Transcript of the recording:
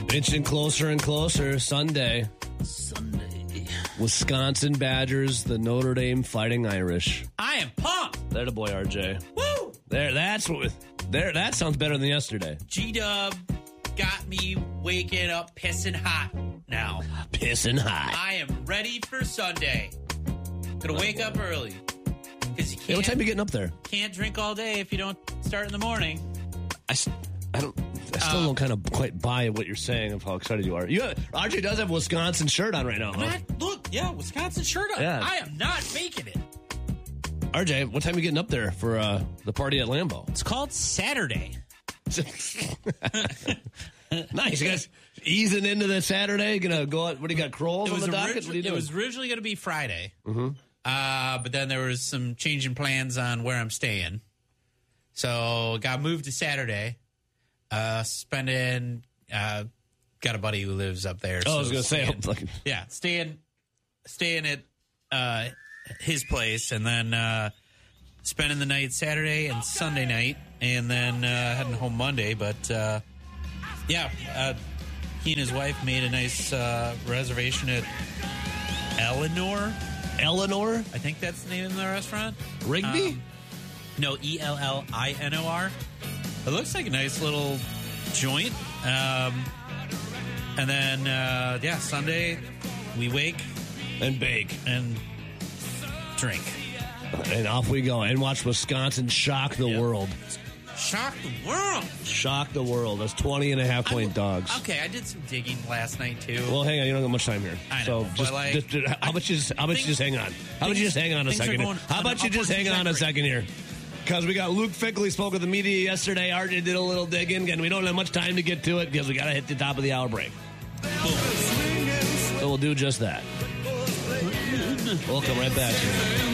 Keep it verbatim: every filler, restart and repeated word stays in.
Inching closer and closer. Sunday. Sunday. Wisconsin Badgers, the Notre Dame Fighting Irish. I am pumped. There the boy, R J. Woo! There, that's what. There, that sounds better than yesterday. G-Dub got me waking up pissing hot now. Pissing hot. I am ready for Sunday. Gonna wake up early. Because you can't, Hey, what time are you getting up there? can't drink all day if you don't start in the morning. I, s- I don't. I still Uh, don't kind of quite buy what you're saying of how excited you are. You have, R J does have a Wisconsin shirt on right now. I'm Huh? not, look, yeah, Wisconsin shirt on. Yeah. I am not faking it. R J, what time are you getting up there for uh, the party at Lambeau? It's called Saturday. Nice, you guys easing into the Saturday. Gonna go out. What do you got? Crawls It on was, the docket? origi- What are you it doing? was originally going to be Friday. Mm-hmm. Uh, but then there was some changing plans on where I'm staying. So got moved to Saturday. Uh, spending, uh, got a buddy who lives up there. Oh, I was so gonna say, staying- like, yeah, staying, staying at uh, his place, and then uh, spending the night Saturday and Sunday night, and then uh, heading home Monday. But uh, yeah, uh, he and his wife made a nice uh, reservation at Eleanor. Eleanor I think that's the name of the restaurant. Rigby. Um, no, E L L I N O R. It looks like a nice little joint. Um, and then, uh, yeah, Sunday we wake and bake, and drink. and off we go, and watch Wisconsin shock the Yeah. world. Shock the world. Shock the world. That's twenty and a half point I'm- dogs. Okay, I did some digging last night, too. Well, hang on. You don't got much time here. I know, so but just, like, just, just- how about you just how about you things- just hang on? How about you just hang on a things are second? going How on about an you just upward hang on a trajectory. second here? Because we got Luke Fickley spoke with the media yesterday. R J did a little digging, and we don't have much time to get to it because we got to hit the top of the hour break. So we'll do just that. We'll come right back.